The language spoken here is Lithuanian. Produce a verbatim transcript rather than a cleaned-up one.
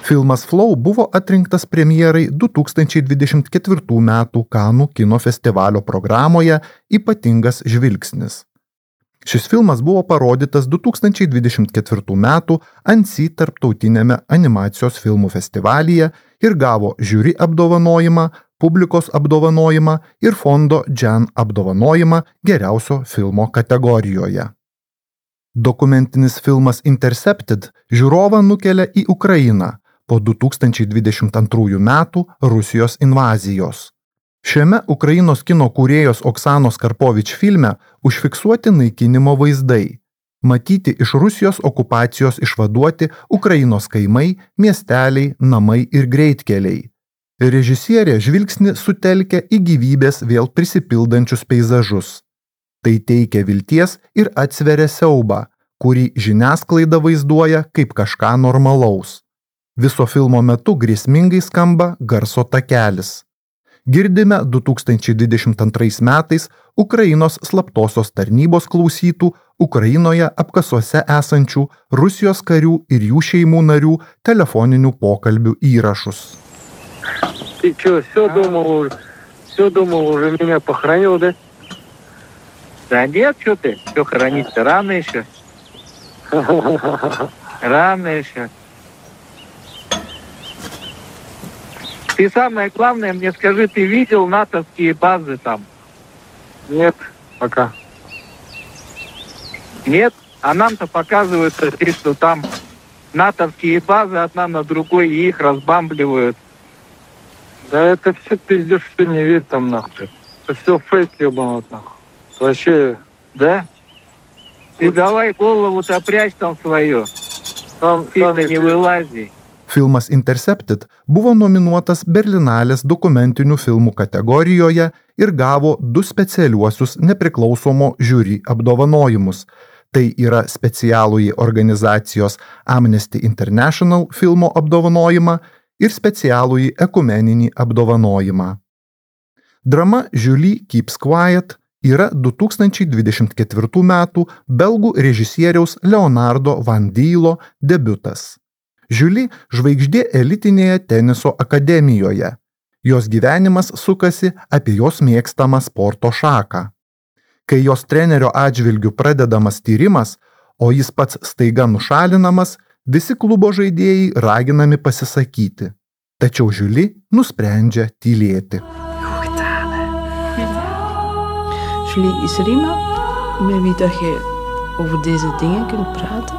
Filmas Flow buvo atrinktas premjerai du tūkstančiai dvidešimt ketvirtų metų Kanų kino festivalio programoje Ypatingas žvilgsnis. Šis filmas buvo parodytas du tūkstančiai dvidešimt ketvirtų metų Annecy tarptautiniame animacijos filmų festivalyje ir gavo žiuri apdovanojimą, publikos apdovanojimą ir fondo Jan apdovanojimą geriausio filmo kategorijoje. Dokumentinis filmas Intercepted žiūrovą nukelia į Ukrainą po du tūkstančiai dvidešimt antrųjų metų Rusijos invazijos. Šiame Ukrainos kino kūrėjos Oksanos Karpovič filme užfiksuoti naikinimo vaizdai. Matyti iš Rusijos okupacijos išvaduoti Ukrainos kaimai, miesteliai, namai ir greitkeliai. Režisierė žvilgsnį sutelkia į gyvybės vėl prisipildančius peizažus. Tai teikia vilties ir atsveria siaubą, kurį žiniasklaida vaizduoja kaip kažką normalaus. Viso filmo metu grėsmingai skamba garso takelis. Girdime du tūkstančiai dvidešimt antrais metais Ukrainos slaptosios tarnybos klausytų Ukrainoje apkasuose esančių Rusijos karių ir jų šeimų narių telefoninių pokalbių įrašus. Ты что, все думал, все думал, уже меня похоронил, да? Да нет, что ты, все хоронить-то рано еще. Рано еще. Ты самое главное мне скажи, ты видел натовские базы там? Нет, пока. Нет? А нам-то показывают, что там натовские базы одна на другой, и их разбамбливают. Да это все пиздец, что не верь там нахуй. Это все фейк ебанут нахуй. Вообще, да? Ты давай голову-то прячь там свою. Там, Сильно не вылази. Filmas Intercepted buvo nominuotas Berlinalės dokumentinių filmų kategorijoje ir gavo du specialiuosius nepriklausomo žiuri apdovanojimus. Tai yra specialųjį organizacijos Amnesty International filmo apdovanojimą ir specialųjį ekumeninį apdovanojimą. Drama Julie Keeps Quiet yra du tūkstančiai dvidešimt ketvirtų metų belgų režisieriaus Leonardo Van Dijlo debiutas. Julie žvaigždė elitinėje teniso akademijoje. Jos gyvenimas sukasi apie jos mėgstamą sporto šaką. Kai jos trenerio atžvilgiu pradedamas tyrimas, o jis pats staiga nušalinamas, visi klubo žaidėjai raginami pasisakyti. Tačiau Julie nusprendžia tylėti. Julie, is er iemand met wie dat je over deze dingen kunt praten?